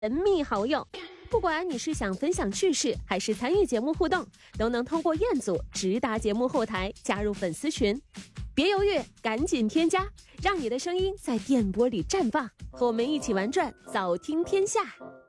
神秘好友。不管你是想分享趣事，还是参与节目互动，都能通过彦祖直达节目后台加入粉丝群。别犹豫，赶紧添加，让你的声音在电波里绽放，和我们一起玩转早听天下。